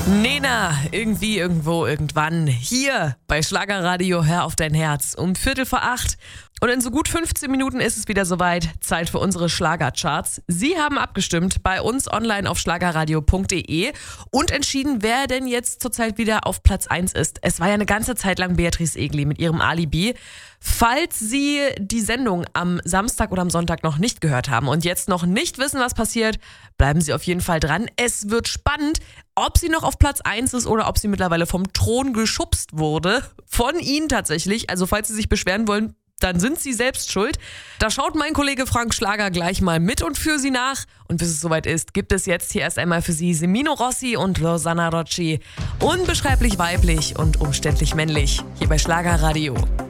Nena, irgendwie, irgendwo, irgendwann. Hier bei Schlagerradio, hör auf dein Herz. Um 7:45. Und in so gut 15 Minuten ist es wieder soweit. Zeit für unsere Schlagercharts. Sie haben abgestimmt bei uns online auf schlagerradio.de und entschieden, wer denn jetzt zurzeit wieder auf Platz 1 ist. Es war ja eine ganze Zeit lang Beatrice Egli mit ihrem Alibi. Falls Sie die Sendung am Samstag oder am Sonntag noch nicht gehört haben und jetzt noch nicht wissen, was passiert, bleiben Sie auf jeden Fall dran. Es wird spannend, ob sie noch auf Platz 1 ist oder ob sie mittlerweile vom Thron geschubst wurde. Von Ihnen tatsächlich. Also falls Sie sich beschweren wollen, dann sind Sie selbst schuld. Da schaut mein Kollege Frank Schlager gleich mal mit und für Sie nach. Und bis es soweit ist, gibt es jetzt hier erst einmal für Sie Semino Rossi und Losanna Rocci. Unbeschreiblich weiblich und umständlich männlich. Hier bei Schlagerradio.